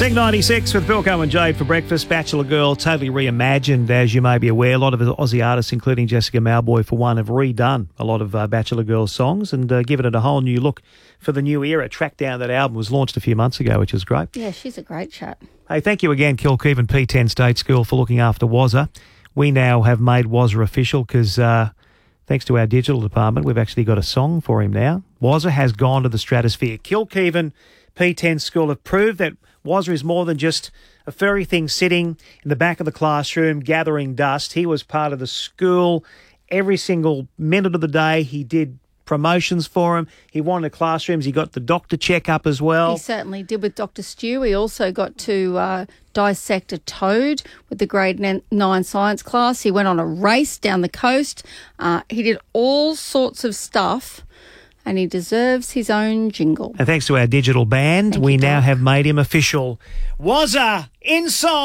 Sing 96 with Philco and Jade for breakfast. Bachelor Girl, totally reimagined, as you may be aware. A lot of Aussie artists, including Jessica Mauboy, for one, have redone a lot of Bachelor Girl songs and given it a whole new look for the new era. Track Down, that album was launched a few months ago, which is great. Yeah, she's a great chat. Hey, thank you again, Kilkeven P10 State School, for looking after Wazza. We now have made Wazza official because thanks to our digital department, we've actually got a song for him now. Wazza has gone to the stratosphere. Kilkeven P10 School have proved that Wazza is more than just a furry thing sitting in the back of the classroom gathering dust. He was part of the school every single minute of the day. He did promotions for him. He wanted classrooms. He got the doctor checkup as well. He certainly did with Dr. Stew. He also got to dissect a toad with the grade 9 science class. He went on a race down the coast. He did all sorts of stuff. And he deserves his own jingle. And thanks to our digital band, we now have made him official. Wazza in song.